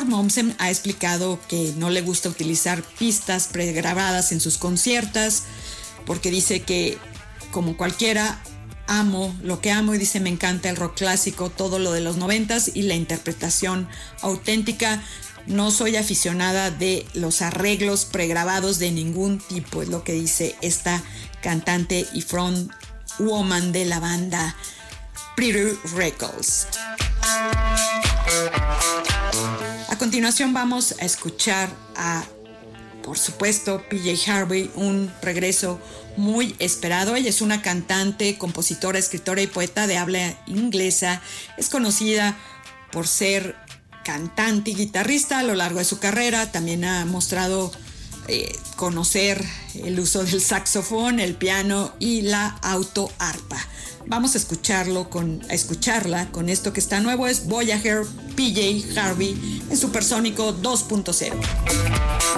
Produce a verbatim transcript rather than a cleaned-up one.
Mark Mommsen ha explicado que no le gusta utilizar pistas pregrabadas en sus conciertos porque dice que, como cualquiera, amo lo que amo y dice me encanta el rock clásico, todo lo de los noventas y la interpretación auténtica. No soy aficionada de los arreglos pregrabados de ningún tipo, es lo que dice esta cantante y frontwoman de la banda Pretty Reckless. A continuación vamos a escuchar a, por supuesto, P J Harvey, un regreso muy esperado. Ella es una cantante, compositora, escritora y poeta de habla inglesa. Es conocida por ser cantante y guitarrista a lo largo de su carrera. También ha mostrado eh, conocer el uso del saxofón, el piano y la autoarpa. Vamos a escucharlo con, a escucharla con esto que está nuevo, es Voyager, P J Harvey en Supersónico dos punto cero.